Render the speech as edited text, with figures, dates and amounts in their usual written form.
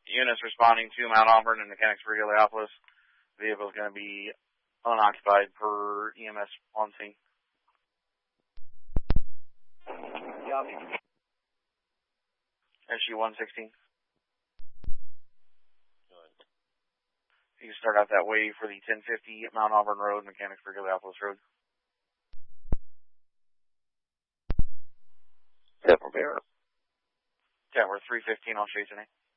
units responding to Mount Auburn and Mechanicsburg, Heliopolis. Vehicle is going to be unoccupied per EMS on scene. Copy. SU-116. You can start out that way for the 1050 Mount Auburn Road, Mechanicsburg, Heliopolis Road. Temple Bear. Tower 315, I'll show you tonight.